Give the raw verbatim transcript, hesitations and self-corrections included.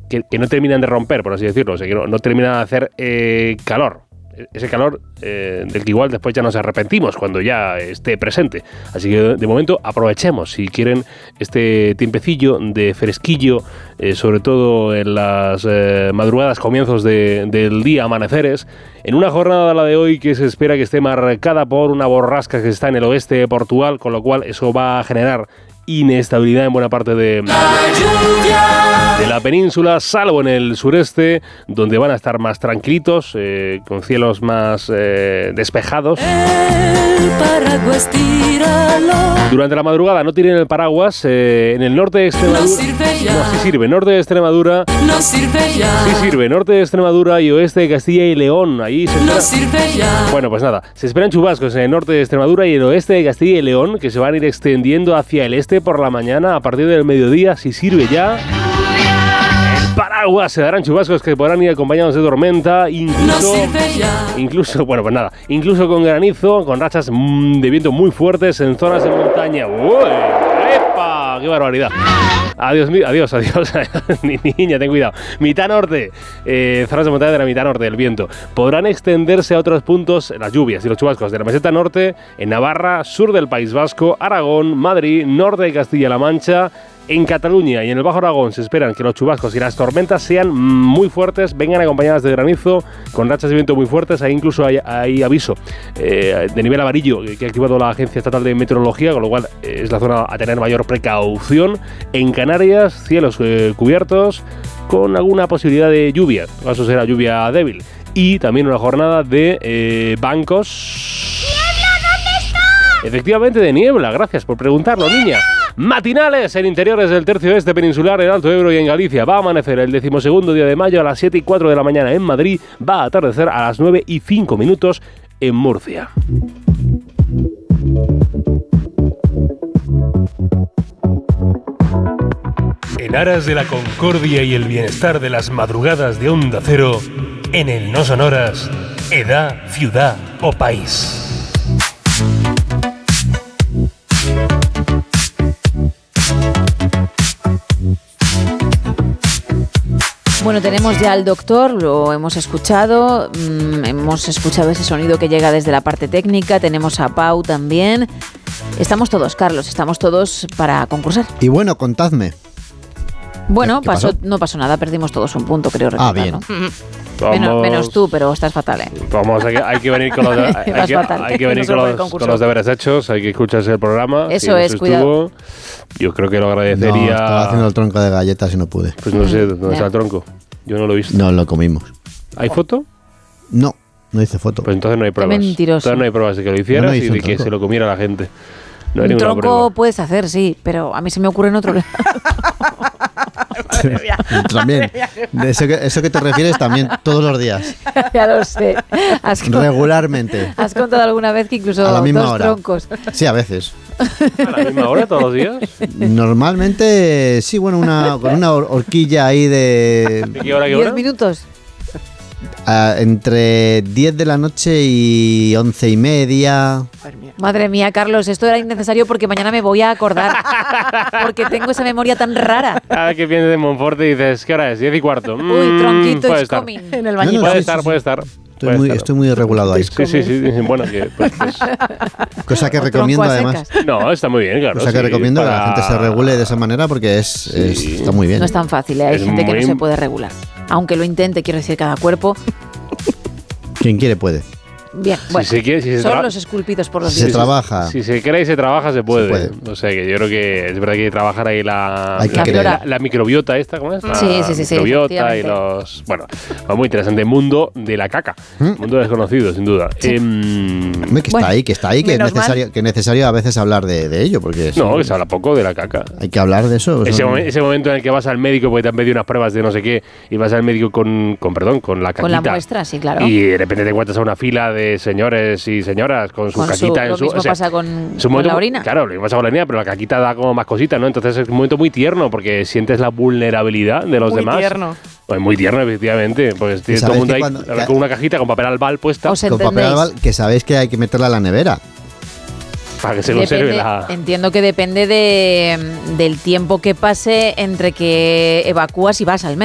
que, que no terminan de romper, por así decirlo, o sea, que no, no terminan de hacer eh, calor. Ese calor eh, del que igual después ya nos arrepentimos cuando ya esté presente. Así que de momento aprovechemos, si quieren, este tiempecillo de fresquillo, eh, sobre todo en las eh, madrugadas, comienzos de, del día, amaneceres, en una jornada, la de hoy, que se espera que esté marcada por una borrasca que está en el oeste de Portugal, con lo cual eso va a generar inestabilidad en buena parte de, de la península, salvo en el sureste, donde van a estar más tranquilitos, eh, con cielos más eh, despejados. Durante la madrugada no tiren el paraguas. Eh, en el norte de Extremadura... No sirve ya. No, sí sirve. Norte de Extremadura... No sirve ya. Sí sirve. Norte de Extremadura y oeste de Castilla y León. Ahí se espera... No sirve ya. Bueno, pues nada. Se esperan chubascos en el norte de Extremadura y el oeste de Castilla y León, que se van a ir extendiendo hacia el este por la mañana a partir del mediodía, si sirve ya. El paraguas, se darán chubascos que podrán ir acompañados de tormenta, incluso, no incluso, bueno, pues nada, incluso con granizo, con rachas mmm, de viento muy fuertes en zonas de montaña. ¡Uy! ¡Epa! ¡Qué barbaridad! Adiós, adiós, adiós. Niña, ten cuidado. Mitad norte, eh, zonas de montaña de la mitad norte del viento. Podrán extenderse a otros puntos las lluvias y los chubascos de la meseta norte, en Navarra, sur del País Vasco, Aragón, Madrid, norte de Castilla-La Mancha. En Cataluña y en el Bajo Aragón se esperan que los chubascos y las tormentas sean muy fuertes, vengan acompañadas de granizo, con rachas de viento muy fuertes. Ahí incluso hay, hay aviso eh, de nivel amarillo que ha activado la Agencia Estatal de Meteorología, con lo cual eh, es la zona a tener mayor precaución. En Canarias, cielos eh, cubiertos con alguna posibilidad de lluvia, eso será lluvia débil. Y también una jornada de eh, bancos... ¡Niebla! ¿Dónde está? Efectivamente, de niebla, gracias por preguntarlo, niña. Matinales en interiores del tercio este peninsular, en Alto Ebro y en Galicia. Va a amanecer el decimosegundo día de mayo a las siete y cuatro de la mañana en Madrid. Va a atardecer a las nueve y cinco minutos en Murcia. En aras de la concordia y el bienestar de las madrugadas de Onda Cero, en el No Sonoras, edad, ciudad o país. Bueno, tenemos ya al doctor, lo hemos escuchado, mmm, hemos escuchado ese sonido que llega desde la parte técnica, tenemos a Pau también. Estamos todos, Carlos, estamos todos para concursar. Y bueno, contadme. Bueno, ¿Qué pasó, pasó? no pasó nada, perdimos todos un punto, creo recordar, Ah, bien. ¿no? Vamos, menos, menos tú, pero estás fatal, ¿eh? Vamos, hay que, hay que venir con los, de, hay que, fatal, hay que venir no con, solo los, con los deberes hechos, hay que escucharse el programa. Eso si es, no cuidado. Yo creo que lo agradecería. No, estaba haciendo el tronco de galletas y no pude. Pues no sé, ¿dónde Ya. está el tronco? Yo no lo he visto. No, lo comimos. ¿Hay foto? No, no hice foto. Pues entonces no hay pruebas. mentiroso. Entonces no hay pruebas de que lo hicieras No, no y hice de un que tronco. se lo comiera la gente. No hay Un ninguna tronco prueba. puedes hacer, sí, pero a mí se me ocurre en otro lado. También. De eso, que, eso que te refieres también todos los días. Ya lo sé. Has, con- Regularmente. has contado alguna vez que incluso A la misma dos hora. troncos. Sí, a veces. ¿A la misma hora todos los días? Normalmente, sí, bueno, una, con una hor- horquilla ahí de... ¿De qué hora, qué ¿Diez hora? minutos? ah, entre diez de la noche y once y media. Madre mía, Carlos, esto era innecesario porque mañana me voy a acordar. Porque tengo esa memoria tan rara. Cada vez que piensas en Monforte dices, ¿qué hora es? Diez y cuarto. Uy, Mm, tronquito puede is estar. coming. En el No, bañito. no, Puede sí, estar, sí, puede sí. estar. Estoy puede muy, estar. estoy muy regulado ahí. Sí, sí, sí. Bueno, que pues, pues, Cosa que O recomiendo tronco a además. secas. no, está muy bien, claro. Cosa que sí, recomiendo que la para- gente se regule de esa manera porque es, es- Sí. está muy bien. No es tan fácil, ¿eh? Hay Es gente que no muy- se puede regular. Aunque lo intente, quiero decir, cada cuerpo. Quien quiere puede. Bien, Si bueno. se quiere- si se Son tra- los esculpidos por los Si se dioses. trabaja. Si se cree y se trabaja, se puede. puede. O sea, que yo creo que es verdad que hay que trabajar ahí la, Hay que la, creer. la- la microbiota esta, ¿cómo es? La Sí, sí, sí, sí, microbiota y efectivamente. los... Bueno, va muy interesante. Mundo de la caca. ¿Mm? Mundo desconocido, sin duda. Em, Hombre, que Bueno, está ahí, que está ahí, que es menos mal. necesario, que es necesario a veces hablar de, de ello, porque es- no, que se habla poco de la caca. hay que hablar de eso. Ese, son- momen- ese momento en el que vas al médico porque te han pedido unas pruebas de no sé qué y vas al médico con, con perdón, con la caquita. Con la muestra, sí, claro. Y de repente te encuentras a una fila de señores y señoras con su Con su- caquita en lo su... mismo o sea, pasa con, es un con momento la muy- orina. Claro, lo mismo pasa con la orina, pero la caquita da como más cositas, ¿no? Entonces es un momento muy tierno porque sientes la vulnerabilidad de los Muy demás. tierno. Pues muy tierno, efectivamente. Pues tiene todo el sabéis mundo que ahí cuando- con una cajita con papel albal puesta Os con papel entendéis. albal, que sabéis que hay que meterla a la nevera. para que se conserve Depende- la... Entiendo que depende de, del tiempo que pase entre que evacúas y vas al médico.